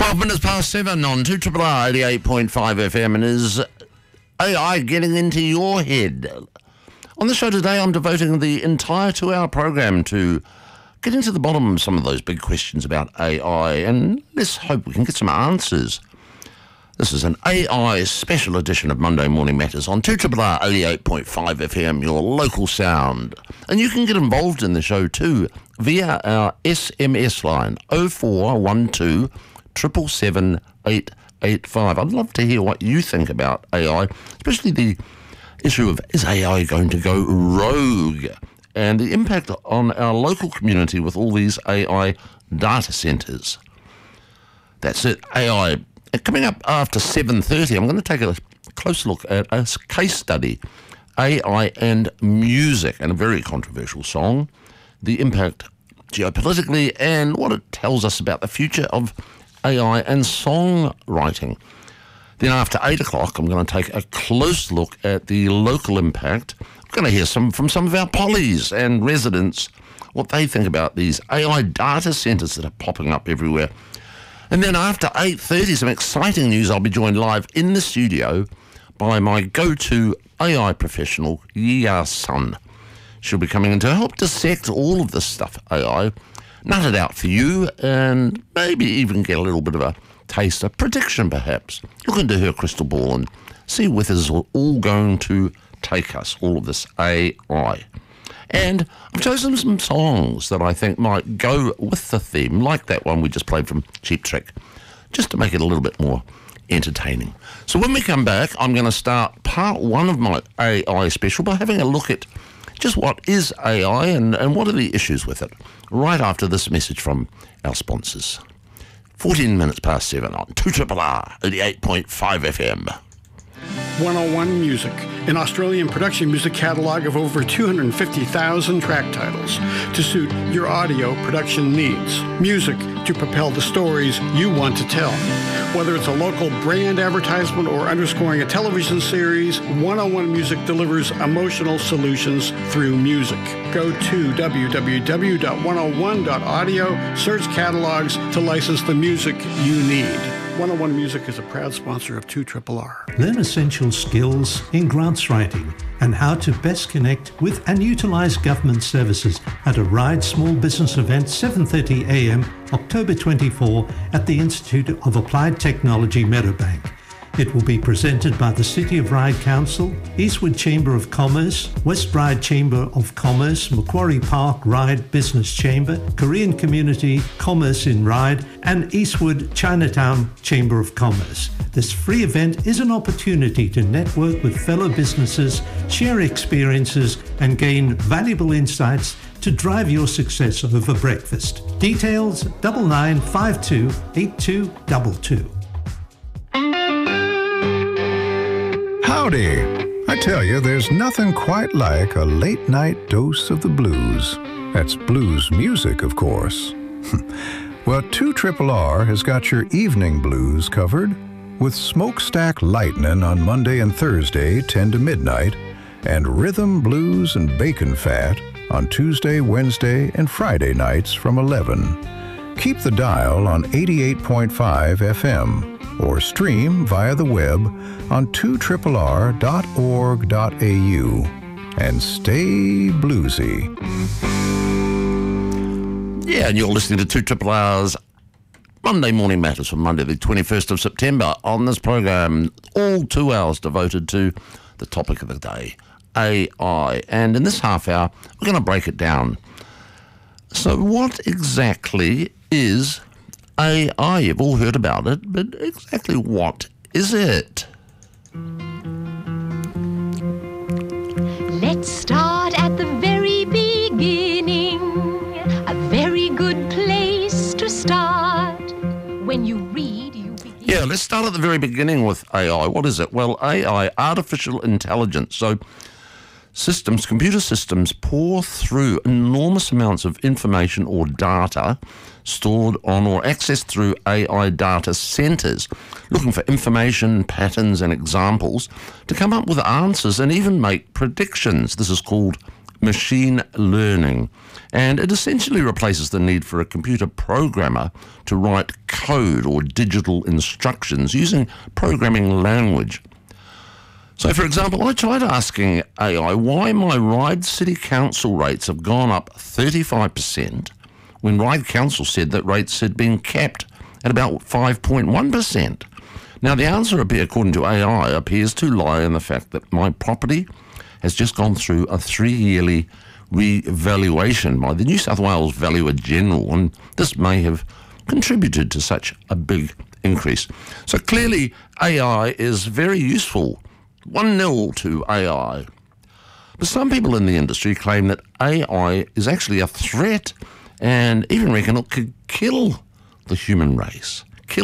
12 minutes past 7 on 2RRR 88.5 FM, and is AI getting into your head? On the show today, I'm devoting the entire 2-hour program to getting to the bottom of some of those big questions about AI, and let's hope we can get some answers. This is an AI special edition of Monday Morning Matters on 2RRR 88.5 FM, your local sound. And you can get involved in the show too via our SMS line 0412 777 885. I'd love to hear what you think about AI, especially the issue of, is AI going to go rogue, and the impact on our local community with all these AI data centres. That's it, AI. Coming up after 7:30, I'm going to take a close look at a case study, AI and music, and a very controversial song, the impact geopolitically and what it tells us about the future of AI and songwriting. Then after 8 o'clock, I'm going to take a close look at the local impact. I'm going to hear from some of our pollies and residents, what they think about these AI data centres that are popping up everywhere. And then after 8:30, some exciting news. I'll be joined live in the studio by my go-to AI professional, Yia Sun. She'll be coming in to help dissect all of this stuff, AI, nut it out for you, and maybe even get a little bit of a taste, a prediction perhaps. Look into her crystal ball and see where this is all going to take us, all of this AI. And I've chosen some songs that I think might go with the theme, like that one we just played from Cheap Trick, just to make it a little bit more entertaining. So when we come back, I'm going to start part one of my AI special by having a look at just what is AI and what are the issues with it, right after this message from our sponsors. 14 minutes past 7 on 2RRR 88.5 FM. 101 Music, an Australian production music catalogue of over 250,000 track titles to suit your audio production needs. Music to propel the stories you want to tell. Whether it's a local brand advertisement or underscoring a television series, 101 Music delivers emotional solutions through music. Go to www.101.audio, search catalogs to license the music you need. 101 Music is a proud sponsor of 2RRR. Learn essential skills in grants writing and how to best connect with and utilise government services at a RIDE Small Business event 7:30 a.m. October 24 at the Institute of Applied Technology Meadowbank. It will be presented by the City of Ryde Council, Eastwood Chamber of Commerce, West Ryde Chamber of Commerce, Macquarie Park Ryde Business Chamber, Korean Community Commerce in Ryde, and Eastwood Chinatown Chamber of Commerce. This free event is an opportunity to network with fellow businesses, share experiences, and gain valuable insights to drive your success over breakfast. Details 9952 8222. Howdy! I tell you, there's nothing quite like a late-night dose of the blues. That's blues music, of course. Well, 2RRR has got your evening blues covered with Smokestack Lightnin' on Monday and Thursday, 10 to midnight, and Rhythm, Blues, and Bacon Fat on Tuesday, Wednesday, and Friday nights from 11. Keep the dial on 88.5 FM. Or stream via the web on 2RRR.org.au. And stay bluesy. Yeah, and you're listening to 2RRR's Monday Morning Matters for Monday the 21st of September. On this program, all 2 hours devoted to the topic of the day, AI. And in this half hour, we're going to break it down. So what exactly is AI? You've all heard about it, but exactly what is it? Let's start at the very beginning. A very good place to start. When you read, you begin. Yeah, let's start at the very beginning with AI. What is it? Well, AI, artificial intelligence. So systems, computer systems, pour through enormous amounts of information or data stored on or accessed through AI data centres, looking for information, patterns and examples to come up with answers and even make predictions. This is called machine learning, and it essentially replaces the need for a computer programmer to write code or digital instructions using programming language. So, for example, I tried asking AI why my Ryde City Council rates have gone up 35% when Ryde Council said that rates had been capped at about 5.1%. Now, the answer, according to AI, appears to lie in the fact that my property has just gone through a 3-yearly revaluation by the New South Wales Valuer General, and this may have contributed to such a big increase. So clearly, AI is very useful. 1-0 to AI. But some people in the industry claim that AI is actually a threat and even reckon it could kill the human race.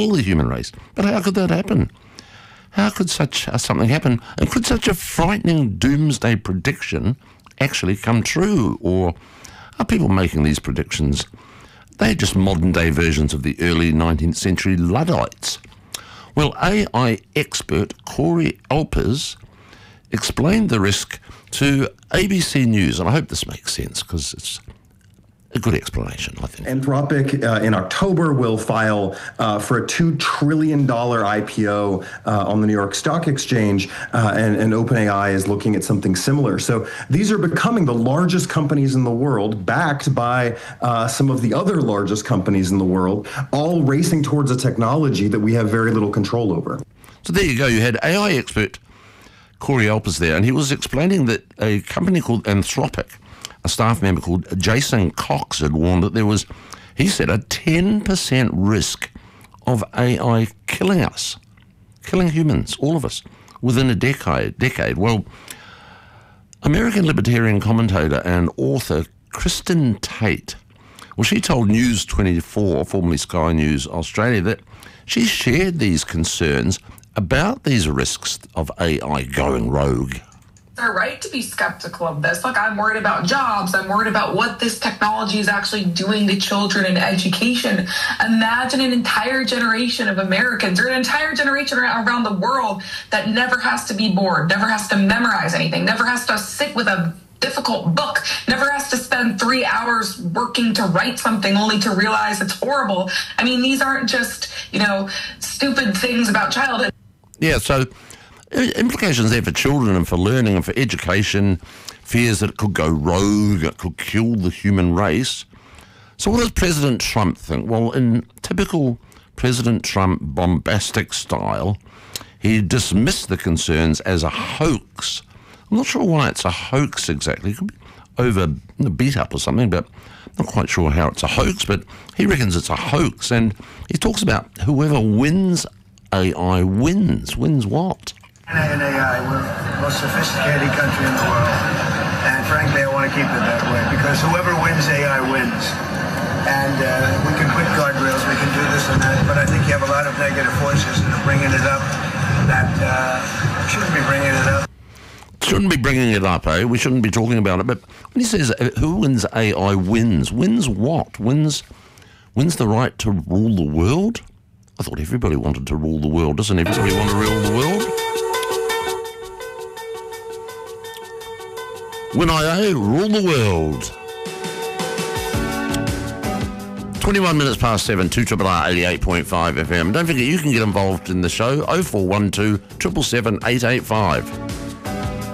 But how could that happen? How could such something happen? And could such a frightening doomsday prediction actually come true? Or are people making these predictions, they're just modern-day versions of the early 19th century Luddites? Well, AI expert Corey Alpers explained the risk to ABC News, and I hope this makes sense because it's a good explanation, I think. Anthropic in October will file for a $2 trillion IPO on the New York Stock Exchange, and OpenAI is looking at something similar. So these are becoming the largest companies in the world, backed by some of the other largest companies in the world, all racing towards a technology that we have very little control over. So there you go. You had AI expert Corey Alpers there, and he was explaining that a company called Anthropic, a staff member called Jason Cox, had warned that there was, he said, a 10% risk of AI killing us, killing humans, all of us, within a decade. Well, American libertarian commentator and author Kristen Tate, well, she told News 24, formerly Sky News Australia, that she shared these concerns about these risks of AI going rogue. They're right to be skeptical of this. Look, I'm worried about jobs. I'm worried about what this technology is actually doing to children and education. Imagine an entire generation of Americans, or an entire generation around the world, that never has to be bored, never has to memorize anything, never has to sit with a difficult book, never has to spend 3 hours working to write something only to realize it's horrible. I mean, these aren't just, stupid things about childhood. Yeah, so implications there for children and for learning and for education, fears that it could go rogue, it could kill the human race. So what does President Trump think? Well, in typical President Trump bombastic style, he dismissed the concerns as a hoax. I'm not sure why it's a hoax exactly. It could be over beat up or something, but I'm not quite sure how it's a hoax, but he reckons it's a hoax. And he talks about whoever wins AI wins. Wins what? In AI, we're the most sophisticated country in the world. And frankly, I want to keep it that way, because whoever wins AI wins. And we can put guardrails, we can do this and that, but I think you have a lot of negative voices that are bringing it up that shouldn't be bringing it up. Shouldn't be bringing it up, eh? We shouldn't be talking about it. But when he says who wins AI wins, wins what? Wins the right to rule the world? I thought everybody wanted to rule the world. Doesn't everybody want to rule the world? Win IA, rule the world. 21 minutes past 7, 2RRR 88.5 FM. Don't forget, you can get involved in the show, 0412 777 885.